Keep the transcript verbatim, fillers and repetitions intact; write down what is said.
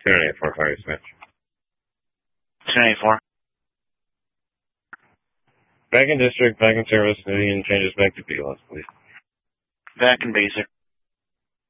two nine eight four, fire dispatch. two nine eight four. Back in district, back in service, Vivian changes back to B L S, please. Back in basic.